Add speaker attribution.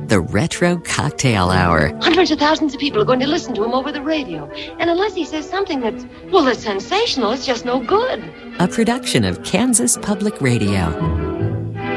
Speaker 1: the Retro Cocktail Hour.
Speaker 2: Hundreds of thousands of people are going to listen to him over the radio. And unless he says something that's sensational, it's just no good.
Speaker 1: A production of Kansas Public Radio.